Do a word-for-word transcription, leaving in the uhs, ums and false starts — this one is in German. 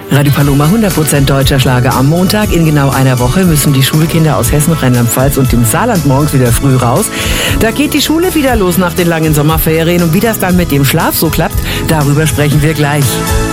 Radio Paloma, hundert Prozent deutscher Schlager am Montag. In genau einer Woche müssen die Schulkinder aus Hessen, Rheinland-Pfalz und dem Saarland morgens wieder früh raus. Da geht die Schule wieder los nach den langen Sommerferien. Und wie das dann mit dem Schlaf so klappt, darüber sprechen wir gleich.